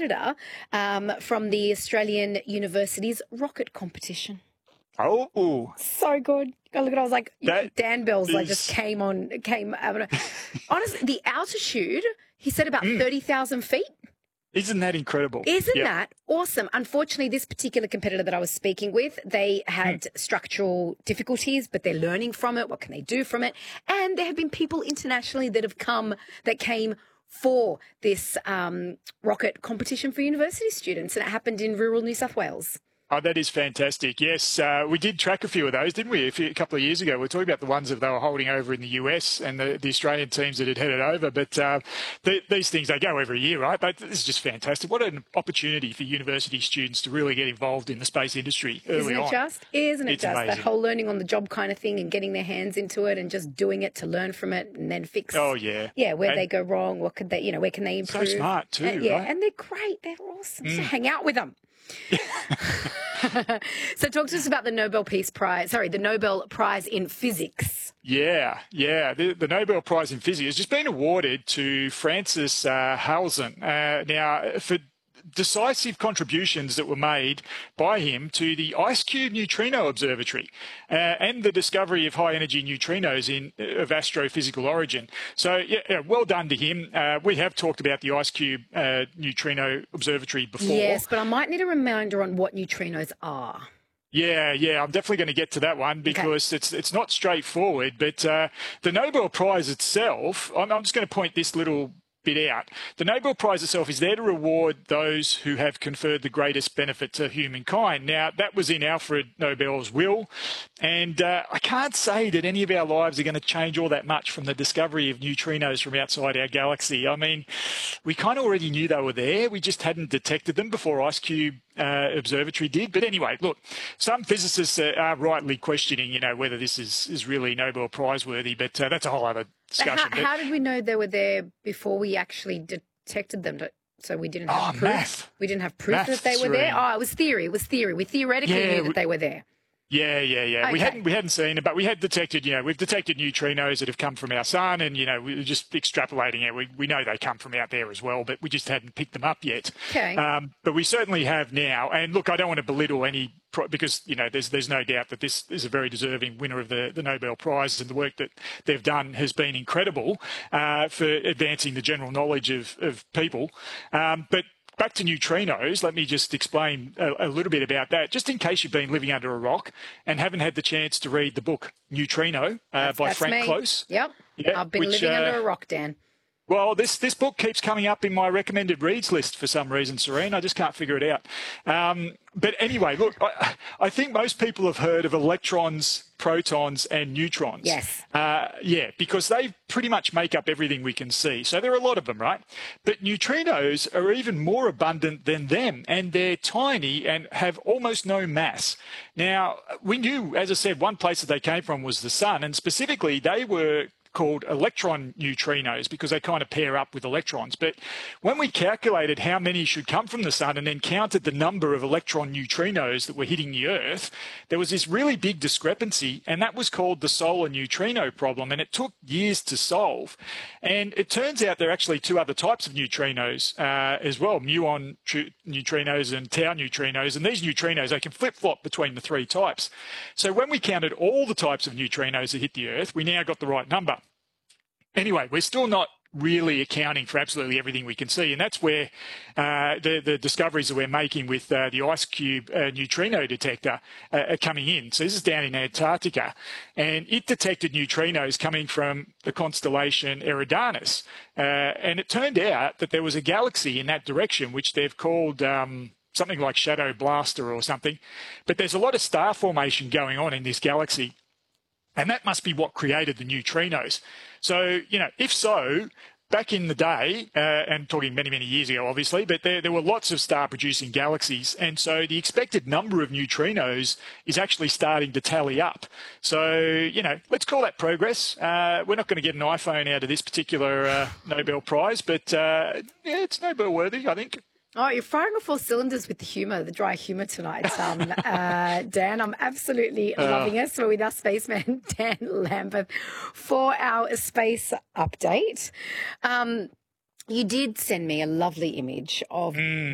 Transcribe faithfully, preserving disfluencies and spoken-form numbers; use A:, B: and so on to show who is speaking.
A: competitor um, from the Australian University's rocket competition.
B: Oh,
A: so good. I look at it, I was like,
B: that
A: Dan Bell's
B: is...
A: like just came on, came. Honestly, the altitude, he said about mm. thirty thousand feet.
B: Isn't that incredible?
A: Isn't
B: yep.
A: that awesome? Unfortunately, this particular competitor that I was speaking with, they had mm. structural difficulties, but they're learning from it. What can they do from it? And there have been people internationally that have come, that came for this um, rocket competition for university students, and it happened in rural New South Wales.
B: Oh, that is fantastic. Yes, uh, we did track a few of those, didn't we, a, few, a couple of years ago. We were talking about the ones that they were holding over in the U S and the, the Australian teams that had headed over. But uh, the, these things, they go every year, right? But this is just fantastic. What an opportunity for university students to really get involved in the space industry early
A: Isn't it
B: on.
A: just? Isn't it
B: it's
A: just?
B: amazing.
A: That whole learning on the job kind of thing and getting their hands into it and just doing it to learn from it and then fix.
B: Oh, yeah.
A: Yeah, where
B: and
A: they go wrong, what could they, you know, where can they improve?
B: So smart too,
A: and, yeah,
B: right?
A: and they're great. They're awesome.
B: Mm.
A: So hang out with them. So talk to us about the Nobel Peace Prize, sorry, the Nobel Prize in Physics.
B: Yeah, yeah. The, the Nobel Prize in Physics has just been awarded to Francis uh, Halzen. Uh, now, for decisive contributions that were made by him to the IceCube Neutrino Observatory uh, and the discovery of high-energy neutrinos in of astrophysical origin. So, yeah, yeah well done to him. Uh, we have talked about the IceCube uh, Neutrino Observatory before.
A: Yes, but I might need a reminder on what neutrinos are.
B: Yeah, yeah, I'm definitely going to get to that one because
A: okay.
B: it's it's not straightforward. But uh, the Nobel Prize itself, I'm, I'm just going to point this little bit out. The Nobel Prize itself is there to reward those who have conferred the greatest benefit to humankind. Now, that was in Alfred Nobel's will, and uh, I can't say that any of our lives are going to change all that much from the discovery of neutrinos from outside our galaxy. I mean, we kind of already knew they were there. We just hadn't detected them before IceCube Uh, Observatory did. But anyway, look, some physicists uh, are rightly questioning, you know, whether this is, is really Nobel Prize worthy, but uh, that's a whole other discussion.
A: How, how did we know they were there before we actually detected them? To, so we didn't have
B: oh,
A: proof?
B: Math.
A: We didn't have proof
B: math,
A: that they were
B: Serene.
A: there? Oh, it was theory. It was theory. We theoretically
B: yeah,
A: knew that
B: we,
A: they were there.
B: Yeah, yeah, yeah.
A: Okay.
B: We hadn't we hadn't seen it, but we had detected, you know, we've detected neutrinos that have come from our sun, and, you know, we were just extrapolating it. We we know they come from out there as well, but we just hadn't picked them up yet.
A: Okay.
B: Um, but we certainly have now. And look, I don't want to belittle any, because, you know, there's there's no doubt that this is a very deserving winner of the, the Nobel Prize, and the work that they've done has been incredible uh, for advancing the general knowledge of, of people. Um, but back to neutrinos, let me just explain a, a little bit about that, just in case you've been living under a rock and haven't had the chance to read the book Neutrino uh,
A: that's,
B: by
A: that's
B: Frank
A: me.
B: Close.
A: Yep,
B: yeah,
A: I've been
B: which,
A: living
B: uh,
A: under a rock, Dan.
B: Well, this, this book keeps coming up in my recommended reads list for some reason, Serene. I just can't figure it out. Um, but anyway, look, I, I think most people have heard of electrons, protons and neutrons.
A: Yes.
B: Uh, yeah, because they pretty much make up everything we can see. So there are a lot of them, right? But neutrinos are even more abundant than them, and they're tiny and have almost no mass. Now, we knew, as I said, one place that they came from was the sun, and specifically they were called electron neutrinos because they kind of pair up with electrons. But when we calculated how many should come from the sun and then counted the number of electron neutrinos that were hitting the Earth, there was this really big discrepancy, and that was called the solar neutrino problem, and it took years to solve. And it turns out there are actually two other types of neutrinos uh, as well, muon neutrinos and tau neutrinos, and these neutrinos, they can flip-flop between the three types. So when we counted all the types of neutrinos that hit the Earth, we now got the right number. Anyway, we're still not really accounting for absolutely everything we can see, and that's where uh, the, the discoveries that we're making with uh, the IceCube uh, neutrino detector uh, are coming in. So this is down in Antarctica, and it detected neutrinos coming from the constellation Eridanus, uh, and it turned out that there was a galaxy in that direction, which they've called um, something like Shadow Blaster or something, but there's a lot of star formation going on in this galaxy. And that must be what created the neutrinos. So, you know, if so, back in the day, uh, and talking many, many years ago, obviously, but there, there were lots of star-producing galaxies. And so the expected number of neutrinos is actually starting to tally up. So, you know, let's call that progress. Uh, we're not going to get an iPhone out of this particular uh, Nobel Prize, but, uh, yeah, it's Nobel-worthy, I think.
A: Oh, you're firing off all cylinders with the humour, the dry humour tonight, um, uh, Dan. I'm absolutely uh, loving it. So we're with our spaceman, Dan Lambert, for our space update. Um, you did send me a lovely image of... Mm.